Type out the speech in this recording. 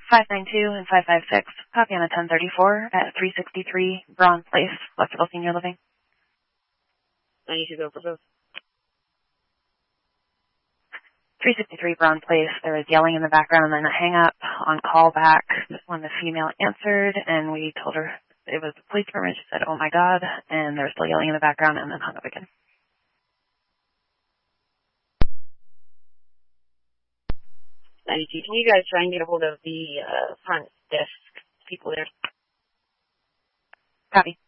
592 and 556, copy on a 1034 at 363 Braun Place, Flexible Senior Living. 92 go for both. 363 Braun Place, there was yelling in the background and then a hang up on call back when the female answered, and we told her it was the police department. She said, oh my God, and there was still yelling in the background and then hung up again. 92, can you guys try and get a hold of the front desk people there? Copy.